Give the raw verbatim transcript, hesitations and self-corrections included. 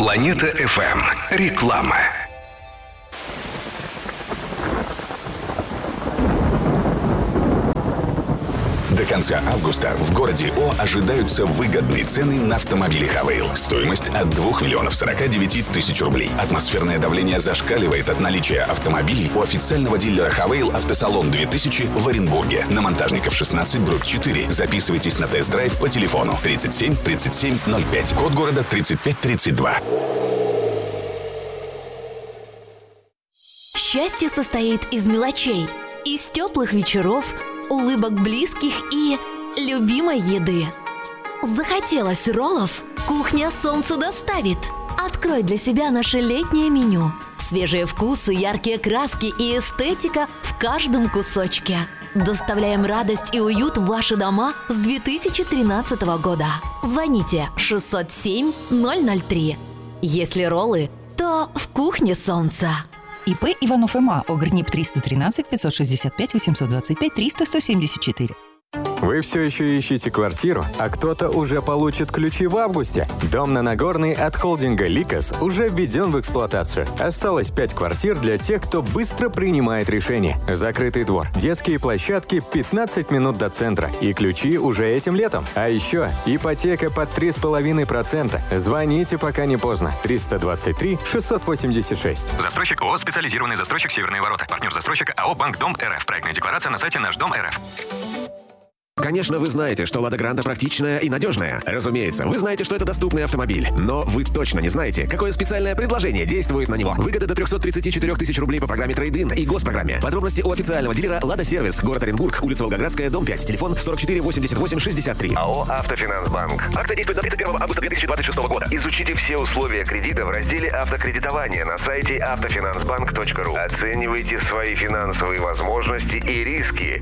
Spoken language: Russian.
Планета эф эм. Реклама. До конца августа в городе О ожидаются выгодные цены на автомобили Хавейл. Стоимость от двух миллионов сорока девяти тысяч рублей. Атмосферное давление зашкаливает от наличия автомобилей у официального дилера Хавейл «Автосалон две тысячи» в Оренбурге. На Монтажников шестнадцать, дробь четыре. Записывайтесь на тест-драйв по телефону тридцать семь тридцать семь ноль пять. Код города тридцать пять тридцать два. Счастье состоит из мелочей, из теплых вечеров, улыбок близких и любимой еды. Захотелось роллов? Кухня Солнце доставит. Открой для себя наше летнее меню. Свежие вкусы, яркие краски и эстетика в каждом кусочке. Доставляем радость и уют в ваши дома с две тысячи тринадцатого года. Звоните шестьсот семь ноль ноль три. Если роллы, то в кухне Солнца. ИП Иванов МА, ОГРНИП триста тринадцать пятьсот шестьдесят пять восемьсот двадцать пять триста сто семьдесят четыре. Вы все еще ищете квартиру, а кто-то уже получит ключи в августе? Дом на Нагорной от холдинга «Ликос» уже введен в эксплуатацию. Осталось пять квартир для тех, кто быстро принимает решения. Закрытый двор, детские площадки, пятнадцать минут до центра. И ключи уже этим летом. А еще ипотека под три с половиной процента. Звоните, пока не поздно. триста двадцать три шестьсот восемьдесят шесть. Застройщик ООО «Специализированный застройщик Северные ворота». Партнер застройщика АО «Банк Дом РФ». Проектная декларация на сайте Наш Дом РФ. Конечно, вы знаете, что «Лада Гранта» практичная и надежная. Разумеется, вы знаете, что это доступный автомобиль. Но вы точно не знаете, какое специальное предложение действует на него. Выгода до триста тридцать четыре тысячи рублей по программе «Трейд-ин» и госпрограмме. Подробности у официального дилера «Лада Сервис», город Оренбург, улица Волгоградская, дом пять, телефон сорок четыре восемьдесят восемь шестьдесят три. АО «Автофинансбанк». Акция действует до тридцать первого августа две тысячи двадцать шестого года. Изучите все условия кредита в разделе «Автокредитование» на сайте автофинансбанк точка ру. Оценивайте свои финансовые возможности и риски.